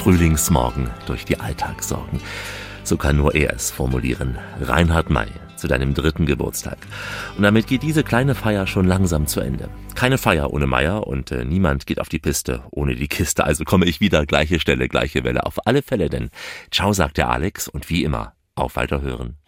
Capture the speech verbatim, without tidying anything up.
Frühlingsmorgen durch die Alltagssorgen. So kann nur er es formulieren. Reinhard May zu deinem dritten Geburtstag. Und damit geht diese kleine Feier schon langsam zu Ende. Keine Feier ohne Meier und äh, niemand geht auf die Piste ohne die Kiste. Also komme ich wieder, gleiche Stelle, gleiche Welle. Auf alle Fälle denn. Ciao, sagt der Alex und wie immer, auf Weiterhören.